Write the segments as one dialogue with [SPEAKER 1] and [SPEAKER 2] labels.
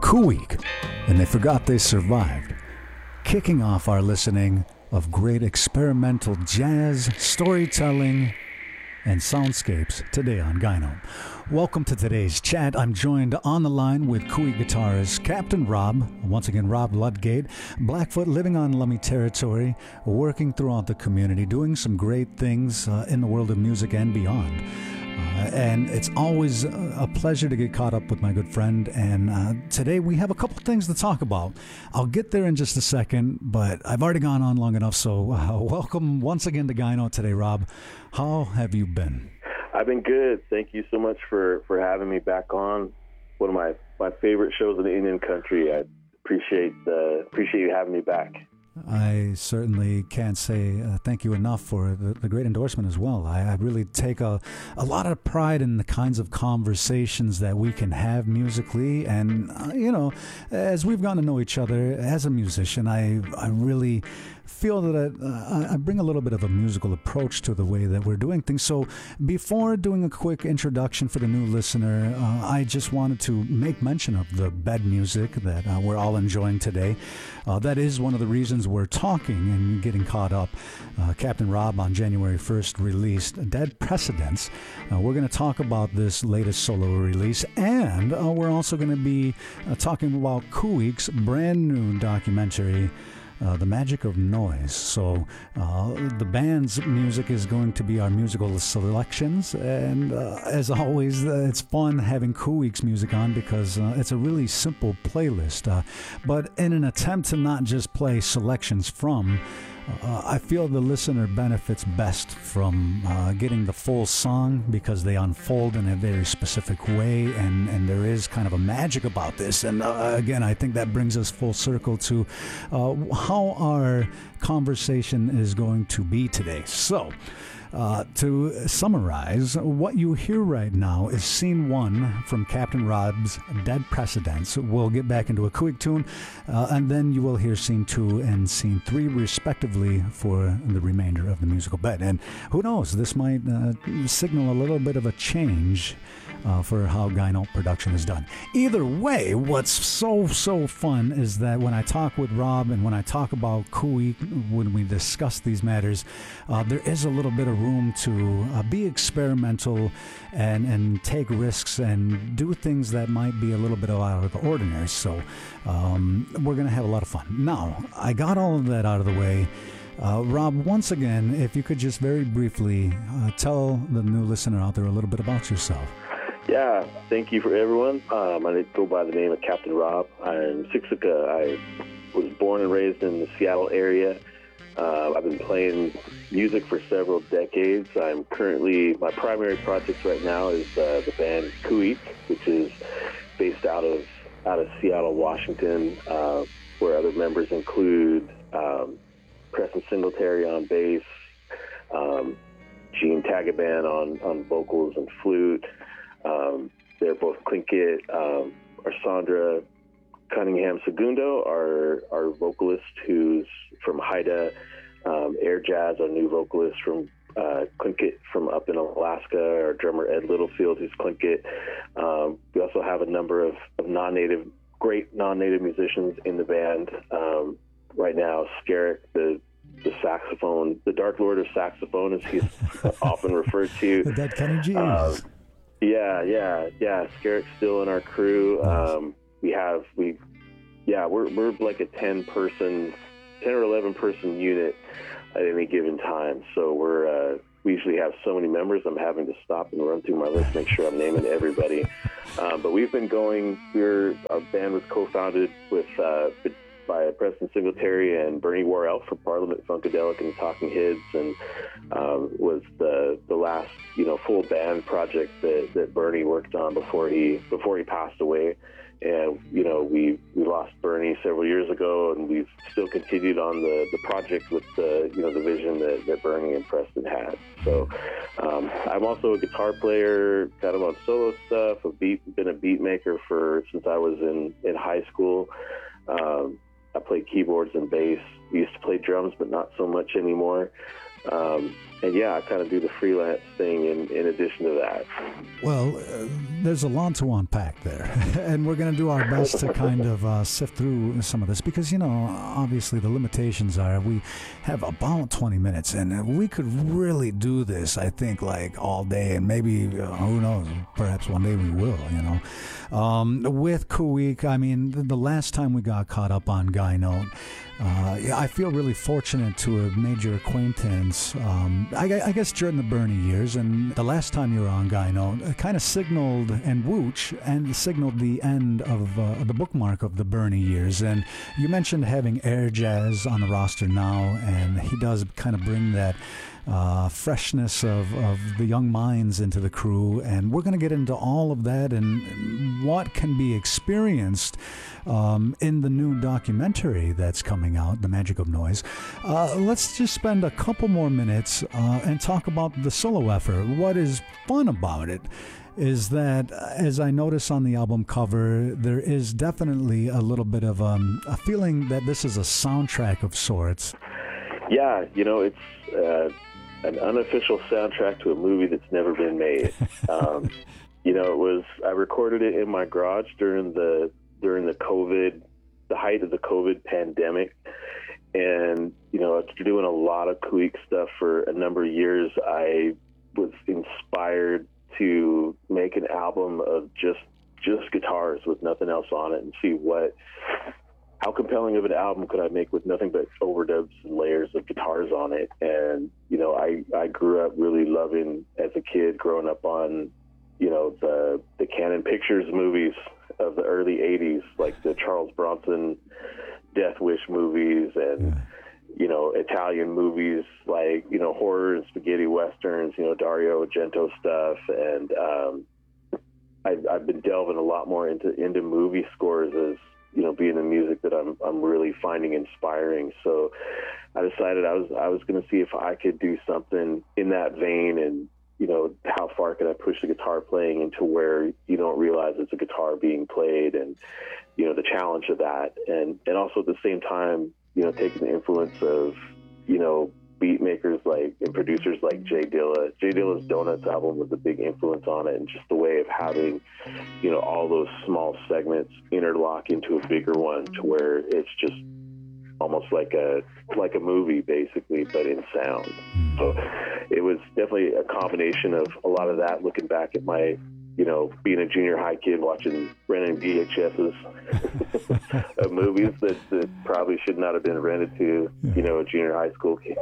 [SPEAKER 1] Kuweek, and they forgot they survived. Kicking off our listening of great experimental jazz, storytelling, and soundscapes today on Gyno. Welcome to today's chat. I'm joined on the line with Kuweek guitarist Captain Rob, once again Rob Ludgate, Blackfoot, living on Lummi territory, working throughout the community, doing some great things in the world of music and beyond. And it's always a pleasure to get caught up with my good friend. And today we have a couple things to talk about. I'll get there in just a second, but I've already gone on long enough. So welcome once again to Gyno today, Rob. How have you been?
[SPEAKER 2] I've been good. Thank you so much for having me back on. One of my favorite shows in the Indian country. I appreciate you having me back.
[SPEAKER 1] I certainly can't say thank you enough for the great endorsement as well. I really take a lot of pride in the kinds of conversations that we can have musically. And, as we've gotten to know each other as a musician, I really feel that I bring a little bit of a musical approach to the way that we're doing things. So before doing a quick introduction for the new listener, I just wanted to make mention of the bed music that we're all enjoying today. That is one of the reasons we're talking and getting caught up. Captain Rob on January 1st released Dead Precedents. We're going to talk about this latest solo release, and we're also going to be talking about Kuweek's brand new documentary, The Magic of Noise. So the band's music is going to be our musical selections, and as always, it's fun having Kuweek's music on because it's a really simple playlist, but in an attempt to not just play selections from, I feel the listener benefits best from getting the full song because they unfold in a very specific way, and there is kind of a magic about this. And again, I think that brings us full circle to how our conversation is going to be today. So, to summarize, what you hear right now is scene 1 from Captain Rob's Dead Precedents. We'll get back into a Kuweek tune, and then you will hear scene 2 and scene 3 respectively for the remainder of the musical bed. And who knows, this might signal a little bit of a change for how Gyno production is done. Either way, what's so fun is that when I talk with Rob and when I talk about Kuweek, when we discuss these matters, there is a little bit of room to be experimental and take risks and do things that might be a little bit out of the ordinary. So we're going to have a lot of fun. Now, I got all of that out of the way. Rob, once again, if you could just very briefly tell the new listener out there a little bit about yourself.
[SPEAKER 2] Yeah, thank you for everyone. I go by the name of Captain Rob. I'm Siksika. I was born and raised in the Seattle area. I've been playing music for several decades. I'm currently, my primary project right now is the band Kuweek, which is based out of Seattle, Washington, where other members include Preston Singletary on bass, Gene Tagaban on vocals and flute. They're both Tlingit. Sandra Cunningham Segundo, our vocalist, who's from Haida. Air Jazz, our new vocalist from Tlingit from up in Alaska. Our drummer Ed Littlefield, who's Tlingit. We also have a number of great non-native musicians in the band. Right now, Skerrick, the saxophone, the Dark Lord of Saxophone, as he's often referred to.
[SPEAKER 1] That kind of genius.
[SPEAKER 2] Yeah. Skerrick's still in our crew. We're like a 10 or 11 person unit at any given time. So we usually have so many members. I'm having to stop and run through my list, make sure I'm naming everybody. But we've been going. Our band was co-founded by Preston Singletary and Bernie Worrell from Parliament Funkadelic and the Talking Heads, and was the last full band project that Bernie worked on before he passed away. And we lost Bernie several years ago, and we've still continued on the project with the vision that Bernie and Preston had. So I'm also a guitar player, kind of on solo stuff. Been a beat maker since I was in high school. I played keyboards and bass. We used to play drums, but not so much anymore. And yeah, I kind of do the freelance thing in addition to that.
[SPEAKER 1] Well, there's a lot to unpack there, and we're going to do our best to kind of sift through some of this because, obviously the limitations are we have about 20 minutes, and we could really do this, I think, like all day, and maybe, who knows, perhaps one day we will, With Kuweek, I mean, the last time we got caught up on Guy Note, I feel really fortunate to have made your acquaintance, I guess during the Bernie years, and the last time you were on Guy Note, it kind of signaled and whoosh, and signaled the end of the bookmark of the Bernie years. And you mentioned having air jazz on the roster now, and he does kind of bring that freshness of the young minds into the crew, and we're going to get into all of that and what can be experienced in the new documentary that's coming out, The Magic of Noise. Let's just spend a couple more minutes and talk about the solo effort. What is fun about it is that, as I notice on the album cover, there is definitely a little bit of a feeling that this is a soundtrack of sorts.
[SPEAKER 2] Yeah, it's an unofficial soundtrack to a movie that's never been made. I recorded it in my garage during the COVID, the height of the COVID pandemic. And, after doing a lot of Kuweek stuff for a number of years, I was inspired to make an album of just guitars with nothing else on it and see how compelling of an album could I make with nothing but overdubs and layers of guitars on it. And, I grew up really loving, as a kid, growing up on, the Canon Pictures movies of the early 80s, like the Charles Bronson Death Wish movies and, Italian movies like, horror and spaghetti westerns, Dario Argento stuff. And I've been delving a lot more into movie scores as, being the music that I'm really finding inspiring. So I decided I was going to see if I could do something in that vein, and how far can I push the guitar playing into where you don't realize it's a guitar being played, and the challenge of that, and also at the same time taking the influence of beat makers and producers like Jay Dilla. Jay Dilla's Donuts album was a big influence on it, and just the way of having, all those small segments interlock into a bigger one to where it's just almost like a movie, basically, but in sound. So it was definitely a combination of a lot of that, looking back at my, being a junior high kid watching renting VHSs of movies that probably should not have been rented to, a junior high school kid.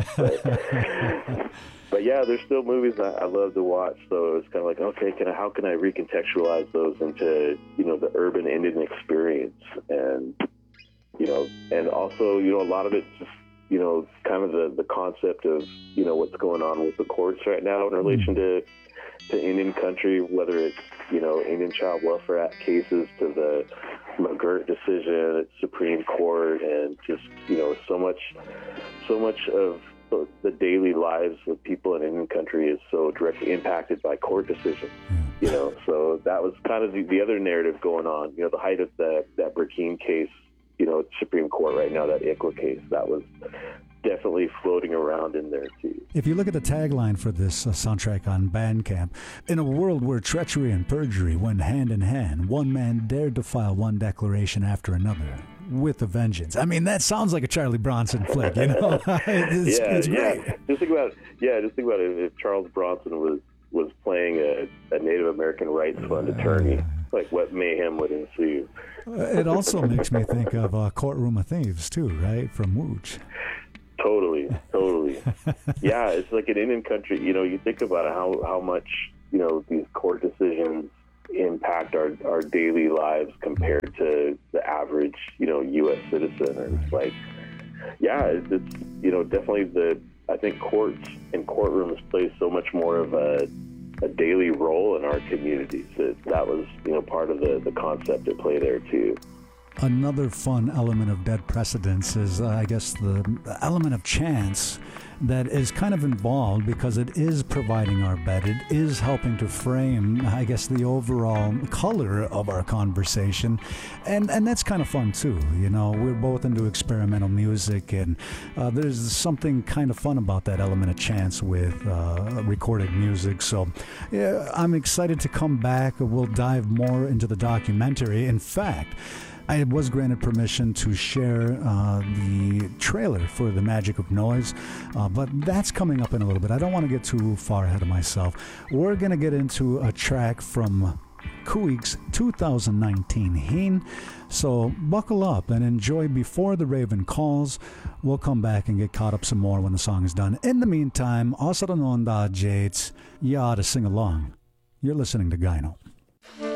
[SPEAKER 2] But yeah, there's still movies I love to watch. So it's kind of like, okay, how can I recontextualize those into, the urban Indian experience? And, and also, a lot of it's just, kind of the concept of, what's going on with the courts right now in relation to Indian country, whether it's, Indian Child Welfare Act cases to the McGirt decision at Supreme Court, and just, so much of the daily lives of people in Indian country is so directly impacted by court decisions. So that was kind of the other narrative going on, the height of that Burkine case, Supreme Court right now, that ICWA case, that was definitely floating around in there too.
[SPEAKER 1] If you look at the tagline for this soundtrack on Bandcamp, in a world where treachery and perjury went hand in hand, one man dared to file one declaration after another with a vengeance. I mean, that sounds like a Charlie Bronson flick, it's great.
[SPEAKER 2] Yeah. Just think about it, if Charles Bronson was playing a Native American rights fund attorney, like what mayhem would ensue.
[SPEAKER 1] It also makes me think of Courtroom of Thieves too, right? From Wooch.
[SPEAKER 2] Totally. Yeah, it's like an Indian country. You think about how much these court decisions impact our daily lives compared to the average U.S. citizen. And it's like, yeah, it's definitely I think courts and courtrooms play so much more of a daily role in our communities. That was part of the concept at play there too.
[SPEAKER 1] Another fun element of Dead Precedents is, I guess, the element of chance that is kind of involved because it is providing our bed. It is helping to frame, I guess, the overall color of our conversation. And that's kind of fun, too. You know, we're both into experimental music, and there's something kind of fun about that element of chance with recorded music. So, yeah, I'm excited to come back. We'll dive more into the documentary. In fact, I was granted permission to share the trailer for The Magic of Noise, but that's coming up in a little bit. I don't want to get too far ahead of myself. We're going to get into a track from Kuik's 2019 Heen, so buckle up and enjoy Before the Raven Calls. We'll come back and get caught up some more when the song is done. In the meantime, Osaranonda Jades, you ought to sing along. You're listening to Gyno.